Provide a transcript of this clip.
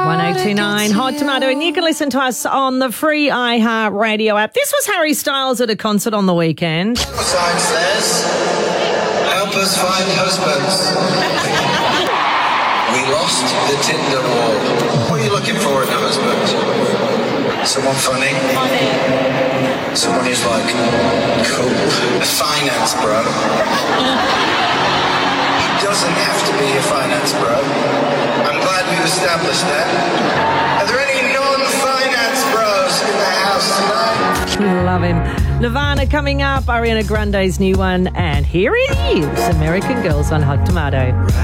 1029 Hot Tomato, and you can listen to us on the free iHeart Radio app. This was Harry Styles at a concert on the weekend. The sign says, help us find husbands. We lost the Tinder war. What are you looking for in a husband? Someone funny? Someone who's like, cool. A finance bro. He doesn't have to be a finance bro. I'm glad we've established that. Are there any non-finance bros in the house tonight? Love him. Nirvana coming up, Ariana Grande's new one, and here it is, American Girls on Hot Tomato.